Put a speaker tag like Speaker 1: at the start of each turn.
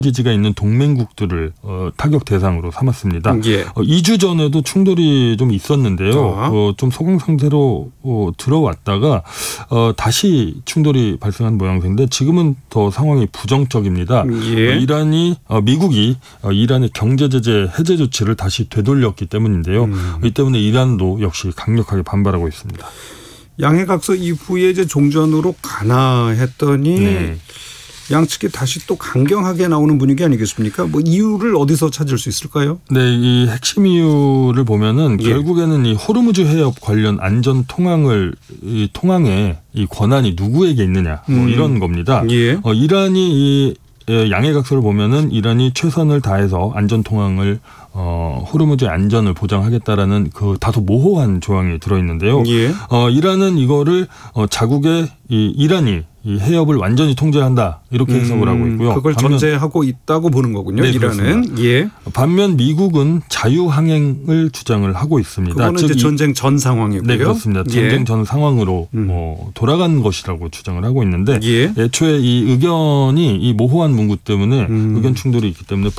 Speaker 1: 기지가 있는 동맹국들을 타격 대상으로 삼았습니다.
Speaker 2: 예.
Speaker 1: 2주 전에도 충돌이 좀 있었는데요. 좀 소강 상태로 들어왔다가 다시 충돌이 발생한 모양새인데 지금은 더 상황이 부정적입니다.
Speaker 2: 예.
Speaker 1: 미국이 이란의 경제제재 해제 조치를 다시 되돌렸기 때문인데요. 이 때문에 이란도 역시 강력하게 반발하고 있습니다.
Speaker 2: 양해각서 이후에 이제 종전으로 가나 했더니
Speaker 1: 네.
Speaker 2: 양측이 다시 또 강경하게 나오는 분위기 아니겠습니까? 뭐 이유를 어디서 찾을 수 있을까요?
Speaker 1: 네, 이 핵심 이유를 보면은 결국에는 이 호르무즈 해협 관련 안전 통항의 이 권한이 누구에게 있느냐 뭐 이런 겁니다.
Speaker 2: 예.
Speaker 1: 이란이 이 양해각서를 보면은 이란이 최선을 다해서 안전 통항을 호르무즈의 안전을 보장하겠다라는 그 다소 모호한 조항이 들어있는데요.
Speaker 2: 예.
Speaker 1: 이란은 이거를 자국의 이란이 이 해협을 완전히 통제한다 이렇게 해석을 하고 있고요.
Speaker 2: 그걸 전제하고 있다고 보는 거군요.
Speaker 1: 네,
Speaker 2: 이란은. 예.
Speaker 1: 반면 미국은 자유항행을 주장을 하고 있습니다.
Speaker 2: 그거는
Speaker 1: 즉
Speaker 2: 이제 전쟁 전 상황이고요.
Speaker 1: 네, 그렇습니다. 전쟁 전 상황으로 돌아간 것이라고 주장을 하고 있는데
Speaker 2: 예.
Speaker 1: 애초에 이 의견이 이 모호한 문구 때문에 의견 충돌이 있기 때문에